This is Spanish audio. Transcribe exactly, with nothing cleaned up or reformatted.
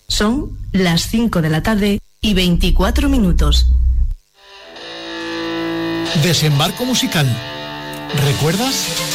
Son las cinco de la tarde y veinticuatro minutos. Desembarco musical. ¿Recuerdas?